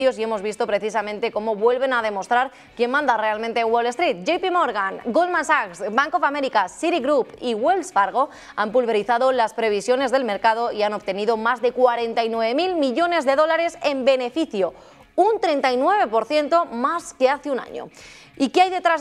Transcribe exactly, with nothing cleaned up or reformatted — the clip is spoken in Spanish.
y hemos visto precisamente cómo vuelven a demostrar quién manda realmente en Wall Street. J P Morgan, Goldman Sachs, Bank of America, Citigroup y Wells Fargo han pulverizado las previsiones del mercado y han obtenido más de cuarenta y nueve mil millones de dólares en beneficio, un treinta y nueve por ciento más que hace un año. ¿Y qué hay detrás de